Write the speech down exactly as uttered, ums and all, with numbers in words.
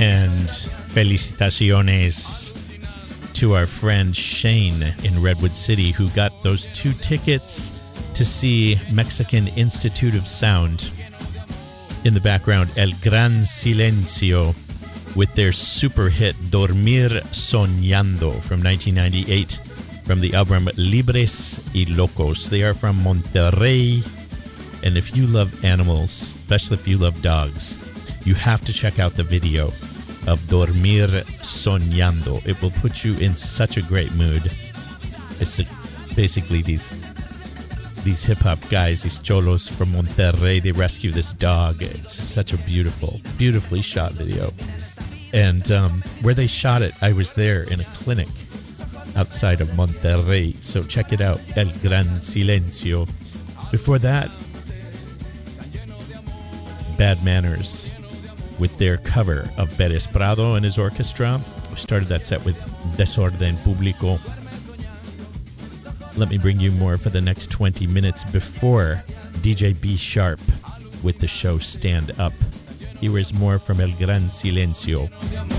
And felicitaciones to our friend Shane in Redwood City, who got those two tickets to see Mexican Institute of Sound. In the background, El Gran Silencio with their super hit Dormir Soñando from nineteen ninety-eight from the album Libres y Locos. They are from Monterrey, and if you love animals, especially if you love dogs, you have to check out the video of Dormir Soñando. It will put you in such a great mood. It's basically these these hip-hop guys, these cholos from Monterrey. They rescue this dog. It's such a beautiful, beautifully shot video. And um, where they shot it, I was there in a clinic outside of Monterrey. So check it out, El Gran Silencio. Before that, Bad Manners with their cover of Pérez Prado and his orchestra. We started that set with Desorden Público. Let me bring you more for the next twenty minutes before D J B Sharp with the show Stand Up. Here is more from El Gran Silencio.